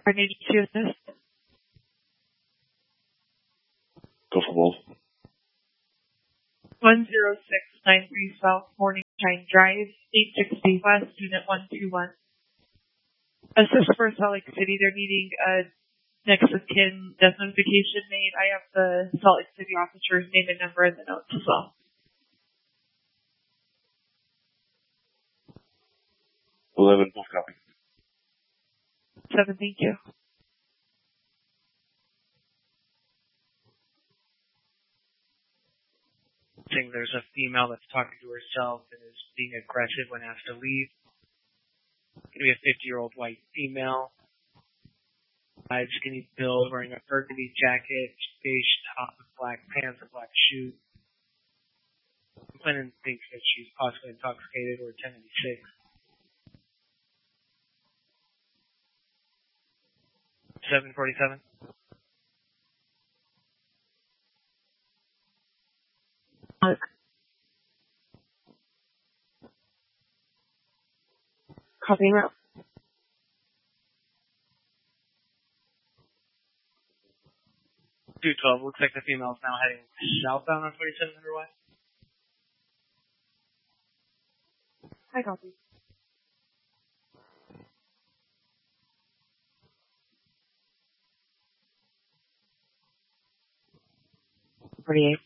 Our agency assist. Go for both. 10693 South Morningside Drive, 860 West, Unit 121. Assist for Salt Lake City. They're needing a next of kin death notification made. I have the Salt Lake City officer's name and number in the notes as well. 11, both copy. 7, thank you. There's a female that's talking to herself and is being aggressive when asked to leave. It's going to be a 50-year-old white female. Skinny build, wearing a burgundy jacket, beige top with black pants and black shoes. Complainant thinks that she's possibly intoxicated or 1096. 747. Copy route. $212. Looks like the female is now heading southbound on 2700 West. I copy. 48.